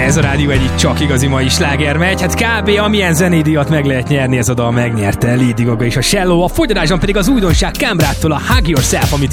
Ez a rádió egyik csak igazi mai sláger megy, hát kb. Amilyen zenédíjat meg lehet nyerni, ez a dal megnyerte Lady Gaga és a Shallow, a fogyarásban pedig az újdonság Cambrától a Hug Yourself, amit